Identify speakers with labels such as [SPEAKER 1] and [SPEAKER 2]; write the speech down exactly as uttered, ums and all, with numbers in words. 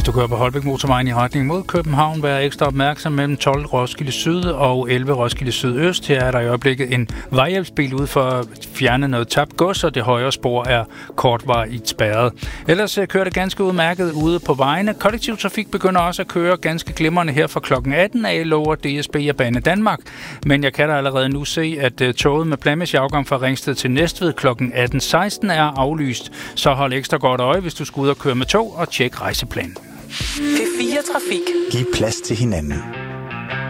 [SPEAKER 1] du kører på Holbæk Motorvejen i retning mod København, vær ekstra opmærksom mellem tolv Roskilde Syd og elleve Roskilde Sydøst. Her er der i øjeblikket en vejhjælpsbil ude for at fjerne noget tabt gods, og det højre spor er kortvarigt spærret. Ellers kører det ganske udmærket ude på vejene. Kollektiv trafik begynder også at køre ganske glimrende her fra klokken atten af, lover D S B og Bane Danmark. Men jeg kan da allerede nu se, at toget med planmæssig afgang fra Ringsted til Næstved klokken atten seksten er aflyst. Så hold ekstra godt øje, hvis du skal ud og køre med tog, og tjek rejseplanen.
[SPEAKER 2] P fire Trafik.
[SPEAKER 3] Giv plads til hinanden.